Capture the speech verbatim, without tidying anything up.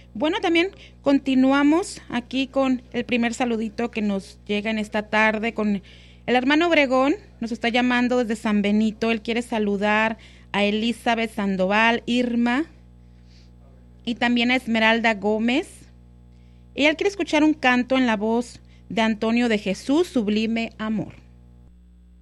Bueno, también continuamos aquí con el primer saludito que nos llega en esta tarde con el hermano Obregón. Nos está llamando desde San Benito. Él quiere saludar a Elizabeth Sandoval, Irma y también a Esmeralda Gómez. Y él quiere escuchar un canto en la voz de Antonio de Jesús, Sublime Amor.